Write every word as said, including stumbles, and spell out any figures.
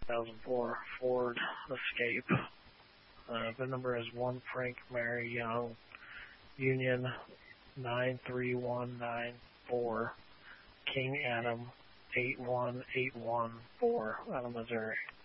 two thousand four Ford Escape. Uh, the number is one Frank Mary Young, Union nine three one nine four, King Adam eight one eight one four out of Missouri.